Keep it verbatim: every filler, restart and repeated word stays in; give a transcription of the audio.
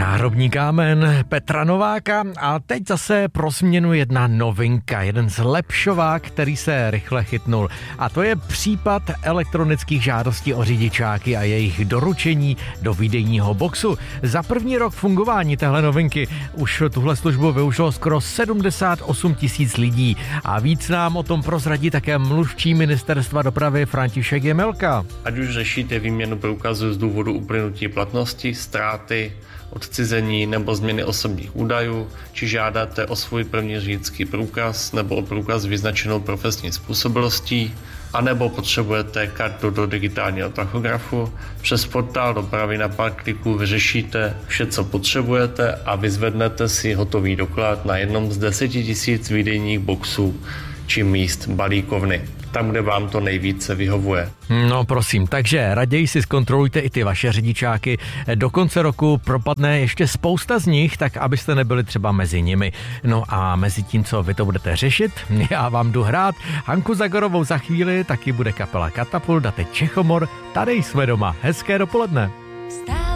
Náhrobní kámen Petra Nováka a teď zase pro změnu jedna novinka, jeden zlepšovák, který se rychle chytnul. A to je případ elektronických žádostí o řidičáky a jejich doručení do výdejního boxu. Za první rok fungování téhle novinky už tuhle službu využilo skoro sedmdesát osm tisíc lidí. A víc nám o tom prozradí také mluvčí ministerstva dopravy František Jemelka. Ať už řešíte výměnu průkazu z důvodu uplynutí platnosti, ztráty, odcizení nebo změny osobních údajů, či žádáte o svůj první řidičský průkaz nebo o průkaz vyznačenou profesní způsobilostí, anebo potřebujete kartu do digitálního tachografu, přes portál dopravy na pár kliků vyřešíte vše, co potřebujete a vyzvednete si hotový doklad na jednom z deseti tisíc výdejních boxů či míst balíkovny, tam, kde vám to nejvíce vyhovuje. No prosím, takže raději si zkontrolujte i ty vaše řidičáky. Do konce roku propadne ještě spousta z nich, tak abyste nebyli třeba mezi nimi. No a mezi tím, co vy to budete řešit, já vám jdu hrát Hanku Zagorovou za chvíli, taky bude kapela Katapult a teď Čechomor. Tady jsme doma. Hezké dopoledne.